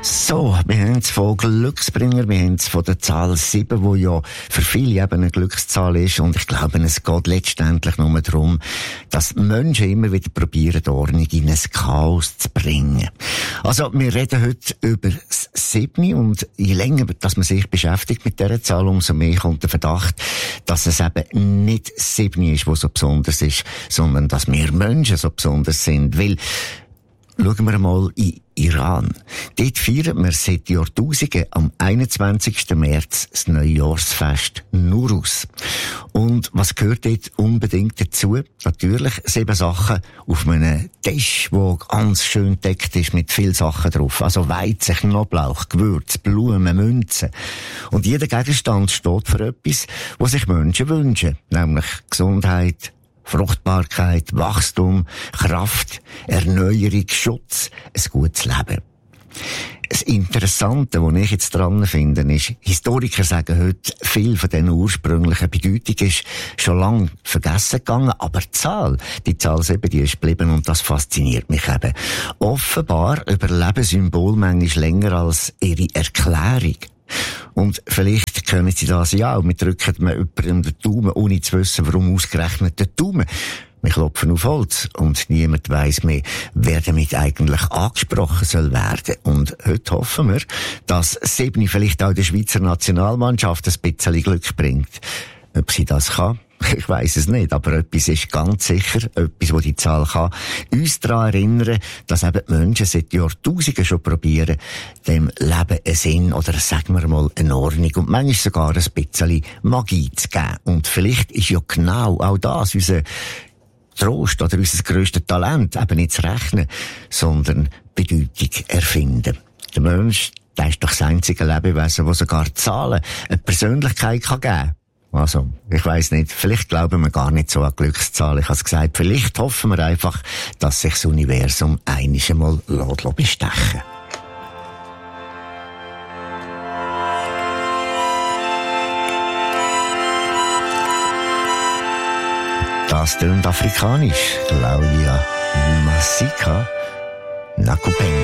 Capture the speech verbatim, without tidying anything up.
So, wir haben es von Glücksbringer, wir haben es von der Zahl sieben, die ja für viele eben eine Glückszahl ist. Und ich glaube, es geht letztendlich nur darum, dass Menschen immer wieder probieren, die Ordnung in ein Chaos zu bringen. Also, wir reden heute über das sieben und je länger dass man sich beschäftigt mit dieser Zahl, umso mehr kommt der Verdacht, dass es eben nicht sieben ist, was so besonders ist, sondern dass wir Menschen so besonders sind. Weil, schauen wir mal in Iran. Dort feiern wir seit Jahrtausenden am einundzwanzigsten März das Neujahrsfest Nuruz. Und was gehört dort unbedingt dazu? Natürlich sieben Sachen auf einem Tisch, der ganz schön deckt ist mit vielen Sachen drauf. Also Weizen, Knoblauch, Gewürz, Blumen, Münzen. Und jeder Gegenstand steht für etwas, was sich Menschen wünschen. Nämlich Gesundheit, Fruchtbarkeit, Wachstum, Kraft, Erneuerung, Schutz, ein gutes Leben. Das Interessante, was ich jetzt dran finde, ist, Historiker sagen heute, viel von diesen ursprünglichen Bedeutung ist schon lange vergessen gegangen, aber die Zahl, die Zahl sieben, die ist geblieben und das fasziniert mich eben. Offenbar überleben Symbole manchmal länger als ihre Erklärung. Und vielleicht können Sie das ja auch. Wir drücken jemandem den Daumen, ohne zu wissen, warum ausgerechnet der Daumen. Wir klopfen auf Holz und niemand weiss mehr, wer damit eigentlich angesprochen soll werden. Und heute hoffen wir, dass sieben vielleicht auch der Schweizer Nationalmannschaft ein bisschen Glück bringt. Ob sie das kann? Ich weiss es nicht, aber etwas ist ganz sicher, etwas, wo die Zahl kann, uns daran erinnern, dass eben die Menschen seit Jahrtausenden schon probieren, dem Leben einen Sinn oder, sagen wir mal, eine Ordnung und manchmal sogar ein bisschen Magie zu geben. Und vielleicht ist ja genau auch das unser Trost oder unser grösstes Talent, eben nicht zu rechnen, sondern Bedeutung erfinden. Der Mensch, der ist doch das einzige Lebewesen, das sogar Zahlen eine Persönlichkeit kann geben kann. Also, ich weiss nicht, vielleicht glauben wir gar nicht so an Glückszahlen. Ich habe es gesagt, vielleicht hoffen wir einfach, dass sich das Universum einiges Mal bestechen lässt. Das tönt afrikanisch. Claudia Masika Nakupeng.